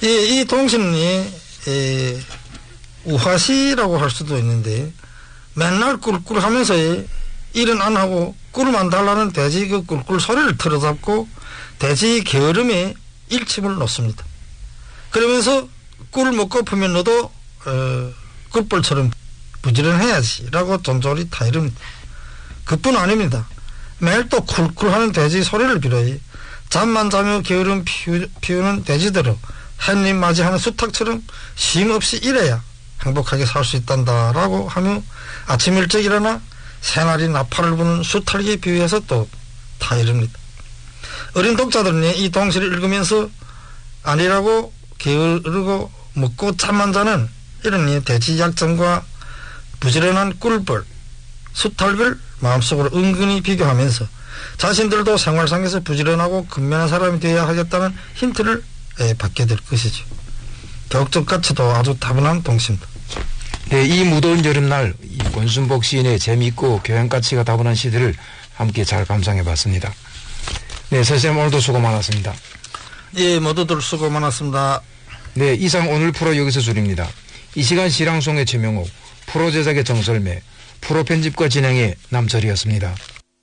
이 동심리 우화시라고 할 수도 있는데 맨날 꿀꿀 하면서 일은 안 하고 꿀만 달라는 돼지 그 꿀꿀 소리를 틀어잡고 돼지 게으름에 일침을 놓습니다. 그러면서 꿀을 먹고 풀면 너도 꿀벌처럼 부지런해야지 라고 존졸이 타이릅니다. 그뿐 아닙니다. 매일 또 쿨쿨하는 돼지 소리를 빌어이 잠만 자며 게으름 피우는 돼지들은 햇님 맞이하는 수탉처럼 쉼없이 일해야 행복하게 살 수 있단다 라고 하며 아침 일찍 일어나 새날이 나팔을 부는 수탉에 비유해서 또 타이릅니다. 어린 독자들은 이 동시를 읽으면서 아니라고 게으르고 먹고 잠만 자는 이런 돼지 약점과 부지런한 꿀벌, 수탉을 마음속으로 은근히 비교하면서 자신들도 생활상에서 부지런하고 근면한 사람이 되어야 하겠다는 힌트를 받게 될 것이죠. 격적가치도 아주 다분한 동시입니다. 네, 이 무더운 여름날 이 권순복 시인의 재미있고 교양가치가 다분한 시들을 함께 잘 감상해봤습니다. 네, 선생님 오늘도 수고 많았습니다. 예, 모두들 수고 많았습니다. 네, 이상 오늘 프로 여기서 줄입니다. 이 시간 시랑송의 최명옥, 프로 제작의 정설매, 프로 편집과 진행의 남철이었습니다.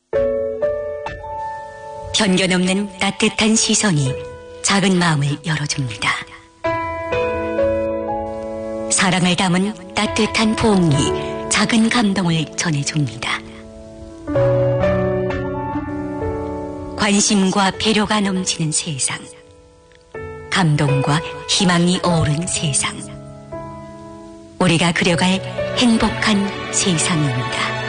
편견 없는 따뜻한 시선이 작은 마음을 열어줍니다. 사랑을 담은 따뜻한 포옹이 작은 감동을 전해줍니다. 관심과 배려가 넘치는 세상, 감동과 희망이 어우른 세상, 우리가 그려갈 행복한 세상입니다.